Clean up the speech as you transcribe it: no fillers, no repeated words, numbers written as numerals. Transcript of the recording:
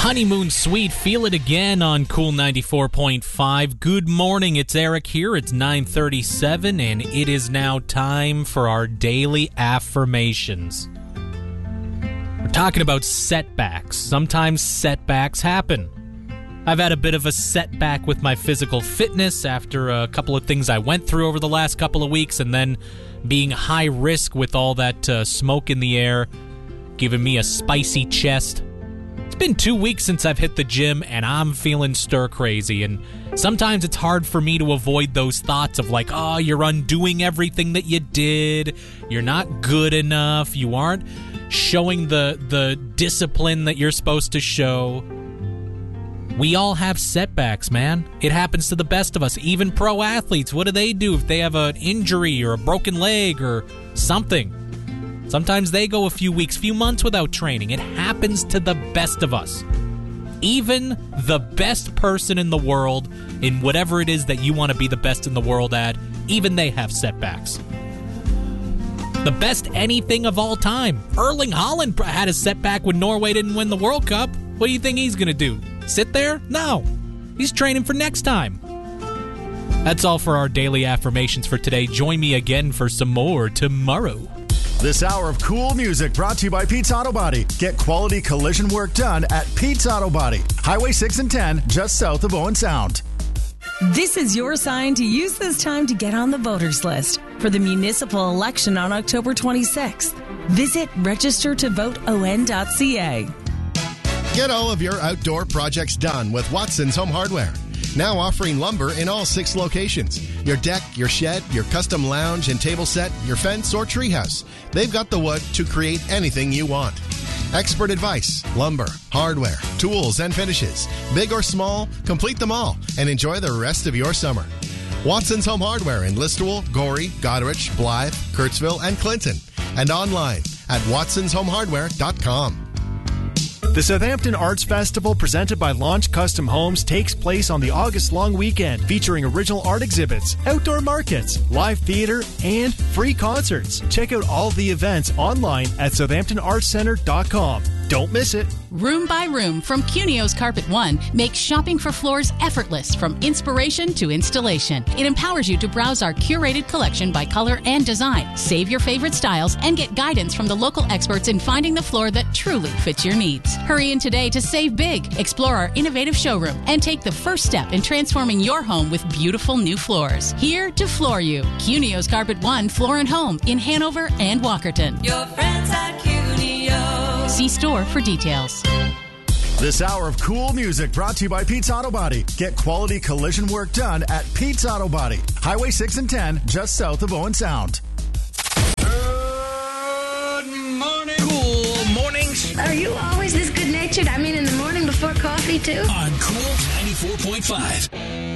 Honeymoon Suite, feel it again on Cool 94.5. Good morning, it's Eric here. It's 9:37, and it is now time for our daily affirmations. We're talking about setbacks. Sometimes setbacks happen. I've had a bit of a setback with my physical fitness after a couple of things I went through over the last couple of weeks, and then being high risk with all that smoke in the air, giving me a spicy chest. It's been 2 weeks since I've hit the gym, and I'm feeling stir-crazy, and sometimes it's hard for me to avoid those thoughts of like, oh, you're undoing everything that you did, you're not good enough, you aren't showing the discipline that you're supposed to show. We all have setbacks, man. It happens to the best of us. Even pro athletes, what do if they have an injury or a broken leg or something? Sometimes they go a few weeks, few months without training. It happens to the best of us. Even the best person in the world, in whatever it is that you want to be the best in the world at, even they have setbacks. The best anything of all time. Erling Haaland had a setback when Norway didn't win the World Cup. What do you think he's going to do? Sit there? No. He's training for next time. That's all for our daily affirmations for today. Join me again for some more tomorrow. This hour of cool music brought to you by Pete's Auto Body. Get quality collision work done at Pete's Auto Body. Highway 6 and 10, just south of Owen Sound. This is your sign to use this time to get on the voters list for the municipal election on October 26th. Visit registertovoteon.ca. Get all of your outdoor projects done with Watson's Home Hardware. Now offering lumber in all 6 locations. Your deck, your shed, your custom lounge and table set, your fence or treehouse. They've got the wood to create anything you want. Expert advice, lumber, hardware, tools and finishes. Big or small, complete them all and enjoy the rest of your summer. Watson's Home Hardware in Listowel, Gorey, Goderich, Blythe, Kurtzville and Clinton. And online at watsonshomehardware.com. The Southampton Arts Festival, presented by Launch Custom Homes, takes place on the August long weekend, featuring original art exhibits, outdoor markets, live theater, and free concerts. Check out all the events online at southamptonartscenter.com. Don't miss it. Room by Room from Cunio's Carpet One makes shopping for floors effortless from inspiration to installation. It empowers you to browse our curated collection by color and design, save your favorite styles, and get guidance from the local experts in finding the floor that truly fits your needs. Hurry in today to save big, explore our innovative showroom, and take the first step in transforming your home with beautiful new floors. Here to floor you. Cunio's Carpet One Floor and Home in Hanover and Walkerton. Your friends at Cunio. See store for details. This hour of cool music brought to you by Pete's Auto Body. Get quality collision work done at Pete's Auto Body. Highway 6 and 10, just south of Owen Sound. Good morning. Cool mornings. Are you always this good-natured? I mean, in the morning before coffee, too? On Cool 94.5.